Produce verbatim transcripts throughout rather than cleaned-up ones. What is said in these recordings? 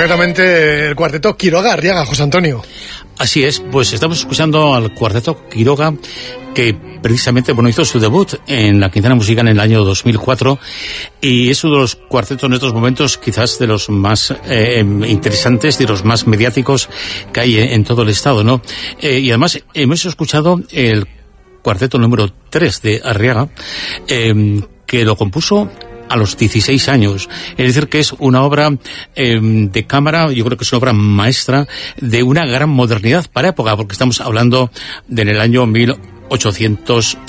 concretamente el cuarteto Quiroga Arriaga, José Antonio. Así es, pues estamos escuchando al cuarteto Quiroga, que precisamente bueno, hizo su debut en la Quincena Musical en el año dos mil cuatro, y es uno de los cuartetos en estos momentos quizás de los más eh, interesantes, de los más mediáticos que hay en, en todo el estado, ¿no? Eh, y además hemos escuchado el cuarteto número tres de Arriaga, eh, que lo compuso a los dieciséis años, es decir, que es una obra eh, de cámara, yo creo que es una obra maestra de una gran modernidad para época, porque estamos hablando del el año mil ochocientos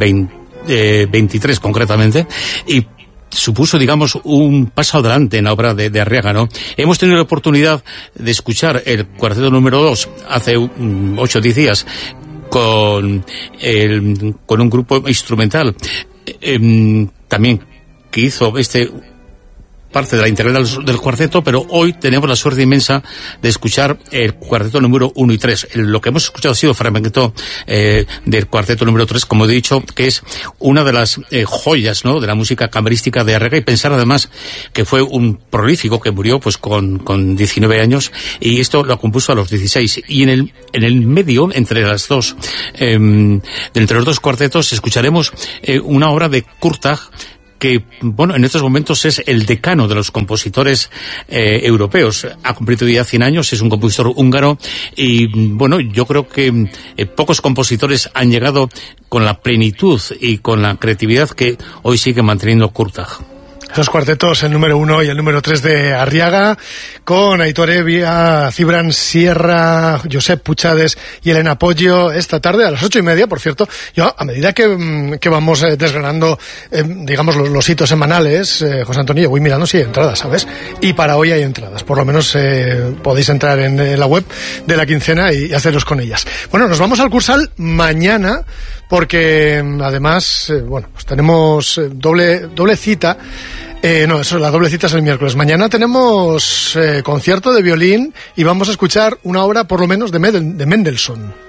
veintitrés concretamente, y supuso, digamos, un paso adelante en la obra de, de Arriaga, ¿no? Hemos tenido la oportunidad de escuchar el cuarteto número dos hace um, ocho o diez días con, el, con un grupo instrumental eh, también que hizo este parte de la integral del, del cuarteto, pero hoy tenemos la suerte inmensa de escuchar el cuarteto número uno y tres. Lo que hemos escuchado ha sido fragmento eh, del cuarteto número tres, como he dicho, que es una de las eh, joyas, ¿no?, de la música camerística de Arriaga, y pensar además que fue un prolífico que murió pues con, con diecinueve años, y esto lo compuso a los dieciséis. Y en el, en el medio, entre las dos, eh, entre los dos cuartetos, escucharemos eh, una obra de Kurtág, que, bueno, en estos momentos es el decano de los compositores eh, europeos. Ha cumplido ya cien años, es un compositor húngaro, y, bueno, yo creo que eh, pocos compositores han llegado con la plenitud y con la creatividad que hoy sigue manteniendo Kurtág. Esos cuartetos, el número uno y el número tres de Arriaga, con Aitor Evia, Cibran Sierra, Josep Puchades y Elena Poggio, esta tarde a las ocho y media, por cierto. Yo, a medida que, que vamos eh, desgranando, eh, digamos, los, los hitos semanales, eh, José Antonio, voy mirando si hay entradas, ¿sabes? Y para hoy hay entradas, por lo menos eh, podéis entrar en, en la web de la quincena y, y haceros con ellas. Bueno, nos vamos al Cursal mañana, porque además, eh, bueno, pues tenemos eh, doble, doble cita. Eh, no, eso, la doble cita es el miércoles. Mañana tenemos eh, concierto de violín y vamos a escuchar una obra por lo menos de, Mendel, de Mendelssohn.